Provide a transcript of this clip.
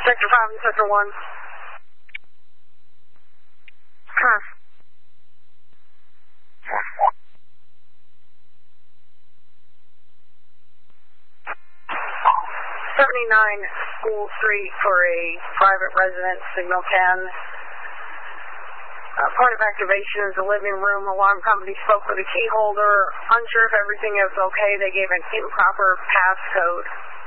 Sector 5 and Sector 1. Huh. 79 School Street for a private residence, signal 10. Point of activation is the living room. Alarm company spoke with the key holder. Unsure if everything is okay. They gave an improper passcode.